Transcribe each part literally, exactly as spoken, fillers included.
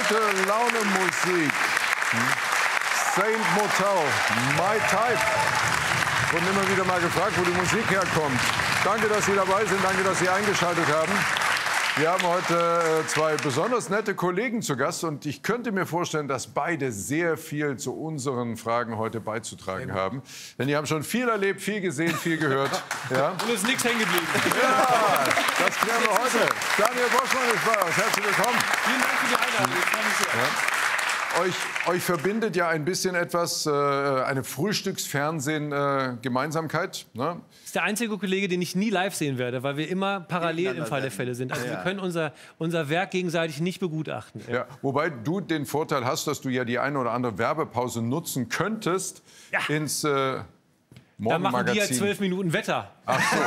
Gute Laune Musik. Saint Motel, My Type. Und immer wieder mal gefragt, wo die Musik herkommt. Danke, dass Sie dabei sind. Danke, dass Sie eingeschaltet haben. Wir haben heute zwei besonders nette Kollegen zu Gast. Und ich könnte mir vorstellen, dass beide sehr viel zu unseren Fragen heute beizutragen haben. Denn die haben schon viel erlebt, viel gesehen, viel gehört. Ja? Und ist nichts hängen geblieben. Ja, das klären wir heute. Daniel Boschmann ist bei uns. Herzlich willkommen. Vielen Dank für die Einladung. Ich freue mich sehr. Ja. Euch, euch verbindet ja ein bisschen etwas, äh, eine Frühstücksfernsehen-Gemeinsamkeit. Äh, ne? Das ist der einzige Kollege, den ich nie live sehen werde, weil wir immer parallel im Fall der Fälle sind. Also ja. wir können unser, unser Werk gegenseitig nicht begutachten. Ja, wobei du den Vorteil hast, dass du ja die eine oder andere Werbepause nutzen könntest Ja. ins äh, Da machen Morgenmagazin. die ja zwölf Minuten Wetter. Ach so.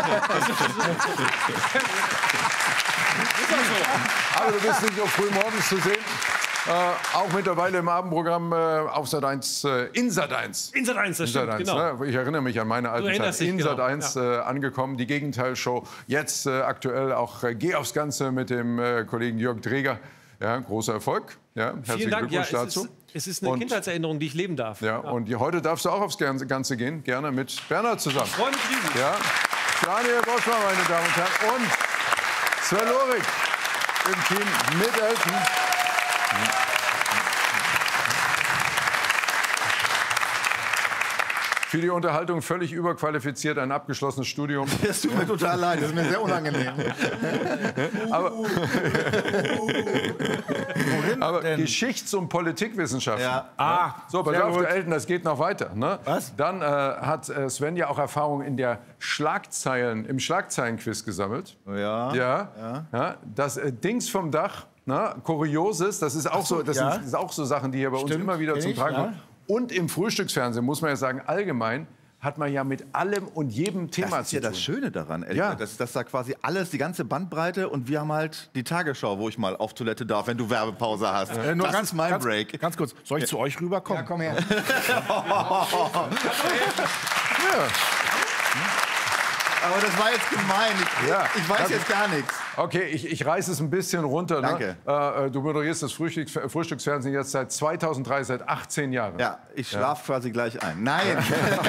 Aber du bist nicht nur früh morgens zu sehen. Äh, auch mittlerweile im Abendprogramm äh, auf Sat eins, äh, in Sat eins. In Sat eins, das stimmt, Sat eins, genau. ne? Ich erinnere mich an meine alten erinnerst Zeit. dich, In genau, Sat eins ja. äh, angekommen, die Gegenteilshow. Jetzt äh, aktuell auch äh, Geh aufs Ganze mit dem äh, Kollegen Jörg Dreger. Ja, großer Erfolg. Ja, herzlichen Vielen Dank. Ja, Glückwunsch es, dazu. ist, es ist eine Und- Kindheitserinnerung, die ich leben darf. Ja, und heute darfst du auch aufs Ganze gehen, gerne mit Bernhard zusammen. Ich freue mich riesig. Ja, Daniel Boschmann, meine Damen und Herren, und Sven Lorik im Team mit Elton. Für die Unterhaltung völlig überqualifiziert, ein abgeschlossenes Studium. Das tut mir total leid, das ist mir sehr unangenehm. Aber, aber Geschichts- und Politikwissenschaften. Ja. Ah, so, pass sehr auf, gut. der Elton, das geht noch weiter. Ne? Was? Dann äh, hat äh, Sven ja auch Erfahrung in der Schlagzeilen, im Schlagzeilenquiz gesammelt. Ja. Ja. Ja. Das äh, Dings vom Dach, ne? Kurioses, das ist auch so, das ja. sind, das ist auch so Sachen, die hier bei uns Stimmt, immer wieder kenn zum ich, Tragen ja. kommen. Und im Frühstücksfernsehen muss man ja sagen, allgemein hat man ja mit allem und jedem Thema Das ist zu ja tun. das Schöne daran, ehrlich Ja. gesagt, dass das da quasi alles, die ganze Bandbreite und wir haben halt die Tagesschau, wo ich mal auf Toilette darf, wenn du Werbepause hast. Äh, nur das ganz, ist mein ganz, Break. Ganz kurz, soll ich zu euch rüberkommen? komm her. Aber das war jetzt gemein. Ich, Ja. ich weiß Das- jetzt gar nichts. Okay, ich, ich reiße es ein bisschen runter. Danke. Ne? Äh, du moderierst das Frühstücks Frühstücksfernsehen jetzt seit zweitausenddrei, seit achtzehn Jahren. Ja, ich schlafe quasi gleich ein. Nein.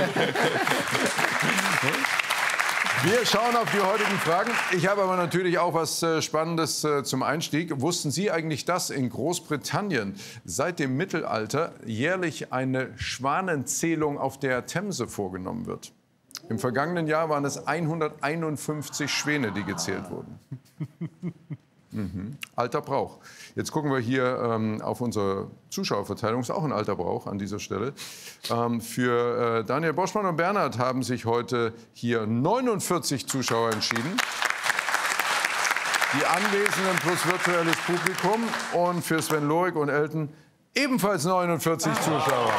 Wir schauen auf die heutigen Fragen. Ich habe aber natürlich auch was äh, Spannendes äh, zum Einstieg. Wussten Sie eigentlich, dass in Großbritannien seit dem Mittelalter jährlich eine Schwanenzählung auf der Themse vorgenommen wird? Im vergangenen Jahr waren es hunderteinundfünfzig Schwäne, die gezählt wurden. Mhm. Alter Brauch. Jetzt gucken wir hier ähm, auf unsere Zuschauerverteilung. Ist auch ein alter Brauch an dieser Stelle. Ähm, für äh, Daniel Boschmann und Bernhard haben sich heute hier neunundvierzig Zuschauer entschieden. Die Anwesenden plus virtuelles Publikum. Und für Sven Lorik und Elton ebenfalls neunundvierzig Zuschauer.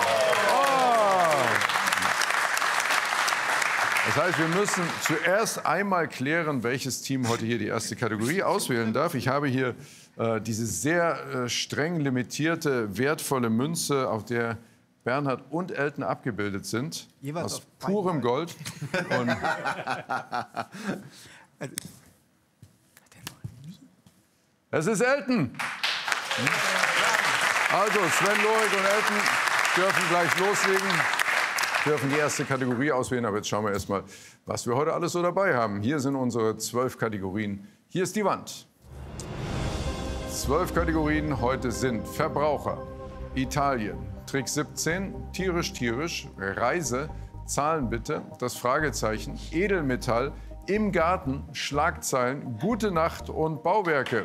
Das heißt, wir müssen zuerst einmal klären, welches Team heute hier die erste Kategorie auswählen darf. Ich habe hier äh, diese sehr äh, streng limitierte, wertvolle Münze, auf der Bernhard und Elton abgebildet sind. Jeweils Aus auf purem Gold. Und es ist Elton. Also Sven Lorik und Elton dürfen gleich loslegen. Dürfen die erste Kategorie auswählen, aber jetzt schauen wir erst mal, was wir heute alles so dabei haben. Hier sind unsere zwölf Kategorien. Hier ist die Wand. Zwölf Kategorien heute sind Verbraucher, Italien, Trick siebzehn, tierisch tierisch, Reise, Zahlen bitte, das Fragezeichen, Edelmetall, im Garten, Schlagzeilen, Gute Nacht und Bauwerke.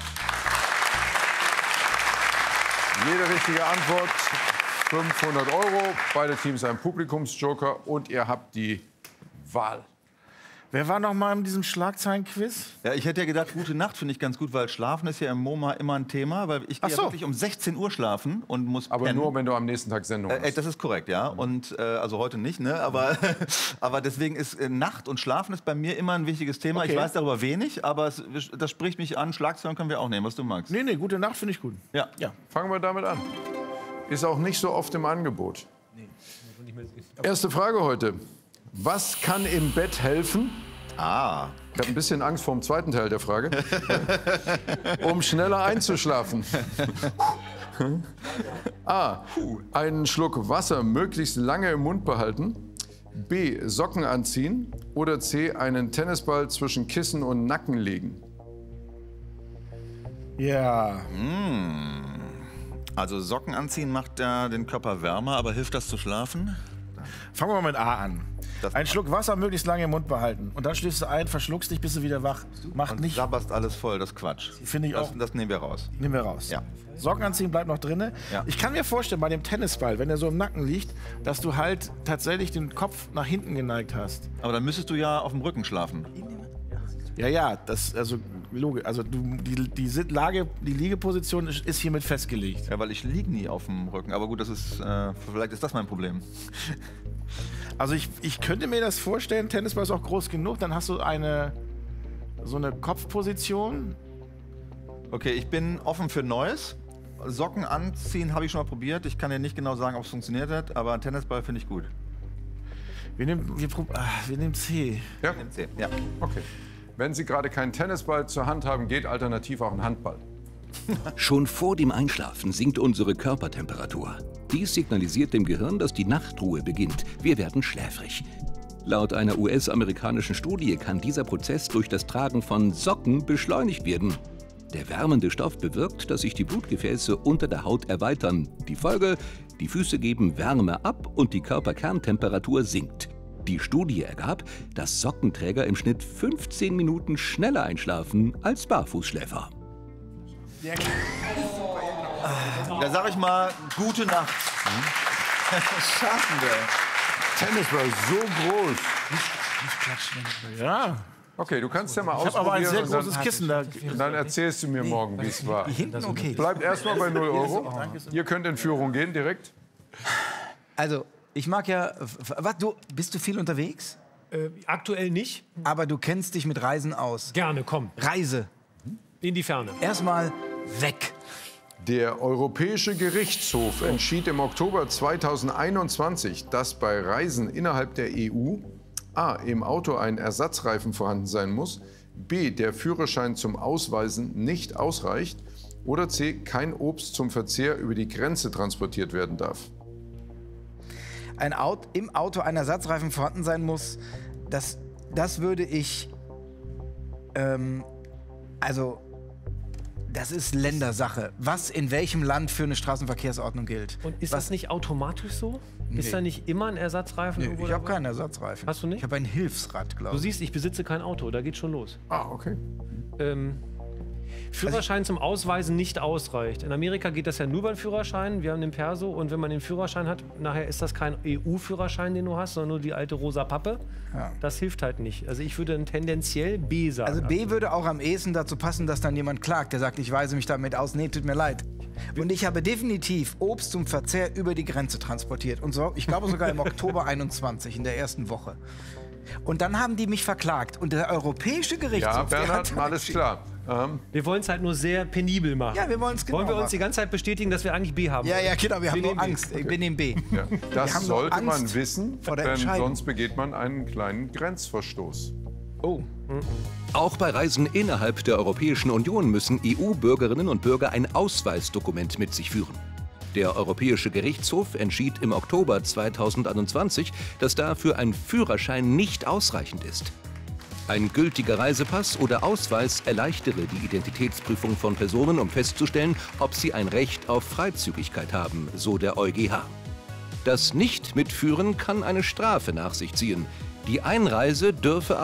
Jede richtige Antwort fünfhundert Euro, beide Teams ein Publikumsjoker und ihr habt die Wahl. Wer war noch mal in diesem Schlagzeilen-Quiz? Ja, ich hätte ja gedacht, gute Nacht finde ich ganz gut, weil Schlafen ist ja im MoMA immer ein Thema, weil ich gehe Ach ja so. wirklich um sechzehn Uhr schlafen und muss Aber pennen. nur, wenn du am nächsten Tag Sendung Äh, hast. das ist korrekt, ja. Und äh, also heute nicht, ne? Aber, aber deswegen ist äh, Nacht und Schlafen ist bei mir immer ein wichtiges Thema. Okay. Ich weiß darüber wenig, aber es, das spricht mich an. Schlagzeilen können wir auch nehmen, was du magst. Nee, nee, gute Nacht finde ich gut. Ja. Ja. Fangen wir damit an. Ist auch nicht so oft im Angebot. Erste Frage heute. Was kann im Bett helfen, Ah. Ich habe ein bisschen Angst vor dem zweiten Teil der Frage. Um schneller einzuschlafen. A. Einen Schluck Wasser möglichst lange im Mund behalten. B. Socken anziehen. Oder C. Einen Tennisball zwischen Kissen und Nacken legen. Ja. Also Socken anziehen macht ja den Körper wärmer, aber hilft das zu schlafen? Fangen wir mal mit A an. Das Ein Schluck Wasser möglichst lange im Mund behalten. Und dann schläfst du ein, verschluckst dich, bist du wieder wach. Macht Und nicht, sabberst alles voll, das ist Quatsch. finde ich Das, auch. das nehmen wir raus. Nehmen wir raus. Ja. Socken anziehen bleibt noch drin. Ja. Ich kann mir vorstellen, bei dem Tennisball, wenn der so im Nacken liegt, dass du halt tatsächlich den Kopf nach hinten geneigt hast. Aber dann müsstest du ja auf dem Rücken schlafen. Ja, ja, das, also, logisch. Also, du, die, die, Sit- Lage, die Liegeposition ist, ist hiermit festgelegt. Ja, weil ich liege nie auf dem Rücken. Aber gut, das ist, äh, vielleicht ist das mein Problem. Also, ich, ich könnte mir das vorstellen, Tennisball ist auch groß genug, dann hast du eine, so eine Kopfposition. Okay, ich bin offen für Neues. Socken anziehen habe ich schon mal probiert. Ich kann dir nicht genau sagen, ob es funktioniert hat, aber einen Tennisball finde ich gut. Wir nehmen, wir, prob- ah, wir nehmen C. Ja? Nimm C. Ja. Okay. Wenn Sie gerade keinen Tennisball zur Hand haben, geht alternativ auch ein Handball. Schon vor dem Einschlafen sinkt unsere Körpertemperatur. Dies signalisiert dem Gehirn, dass die Nachtruhe beginnt. Wir werden schläfrig. Laut einer U S-amerikanischen Studie kann dieser Prozess durch das Tragen von Socken beschleunigt werden. Der wärmende Stoff bewirkt, dass sich die Blutgefäße unter der Haut erweitern. Die Folge: die Füße geben Wärme ab und die Körperkerntemperatur sinkt. Die Studie ergab, dass Sockenträger im Schnitt fünfzehn Minuten schneller einschlafen als Barfußschläfer. Da sage ich mal, gute Nacht. Schaffen wir. Tennisball so groß. Ja. Okay, du kannst ja mal Ich habe aber ein sehr ausprobieren und großes dann, Kissen da. dann erzählst du mir morgen, wie es war. Hinten okay. Bleibt erstmal bei null Euro. Ihr könnt in Führung gehen direkt. Also, ich mag ja. Was, du, bist du viel unterwegs? Äh, aktuell nicht. Aber du kennst dich mit Reisen aus. Gerne, komm. Reise. In die Ferne. Erstmal weg. Der Europäische Gerichtshof entschied im Oktober zweitausendeinundzwanzig, dass bei Reisen innerhalb der E U A. im Auto ein Ersatzreifen vorhanden sein muss, B. der Führerschein zum Ausweisen nicht ausreicht oder C. kein Obst zum Verzehr über die Grenze transportiert werden darf. Ein Auto, im Auto ein Ersatzreifen vorhanden sein muss, das, das würde ich. Ähm, also, das ist Ländersache. Was in welchem Land für eine Straßenverkehrsordnung gilt. Und ist Was, das nicht automatisch so? Nee. Ist da nicht immer ein Ersatzreifen? Nee, irgendwo ich habe dabei? keinen Ersatzreifen. Hast du nicht? Ich habe ein Hilfsrad, glaube Du ich. siehst, ich besitze kein Auto, da geht schon los. Ah, okay. Ähm, Führerschein zum Ausweisen nicht ausreicht. In Amerika geht das ja nur beim Führerschein. Wir haben den Perso und wenn man den Führerschein hat, nachher ist das kein E U-Führerschein, den du hast, sondern nur die alte rosa Pappe. Ja. Das hilft halt nicht. Also ich würde dann tendenziell B sagen. Also B würde auch am ehesten dazu passen, dass dann jemand klagt, der sagt, ich weise mich damit aus, nee, tut mir leid. Und ich habe definitiv Obst zum Verzehr über die Grenze transportiert. Und so, ich glaube sogar im Oktober einundzwanzig, in der ersten Woche. Und dann haben die mich verklagt. Und der Europäische Gerichtshof... Ja, der Bernhard, hat dann alles entschieden- klar. Ähm, Wir wollen es halt nur sehr penibel machen. Ja, wir wollen es genau Wollen wir uns machen. die ganze Zeit bestätigen, dass wir eigentlich B haben? Ja, wollen? ja, genau, wir haben nehmen nur B. Angst. Wir nehmen B. ja. Das haben nur sollte man Angst wissen, vor der denn Entscheidung. sonst begeht man einen kleinen Grenzverstoß. Oh. Auch bei Reisen innerhalb der Europäischen Union müssen E U-Bürgerinnen und Bürger ein Ausweisdokument mit sich führen. Der Europäische Gerichtshof entschied im Oktober zweitausendeinundzwanzig, dass dafür ein Führerschein nicht ausreichend ist. Ein gültiger Reisepass oder Ausweis erleichtere die Identitätsprüfung von Personen, um festzustellen, ob sie ein Recht auf Freizügigkeit haben, so der EuGH. Das Nicht-Mitführen kann eine Strafe nach sich ziehen. Die Einreise dürfe